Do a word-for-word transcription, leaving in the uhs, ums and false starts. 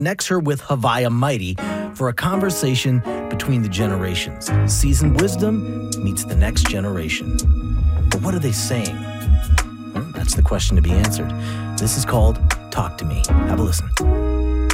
connects her with Havaya Mighty for a conversation between the generations. Seasoned wisdom meets the next generation. But what are they saying? Well, that's the question to be answered. This is called Talk to Me. Have a listen.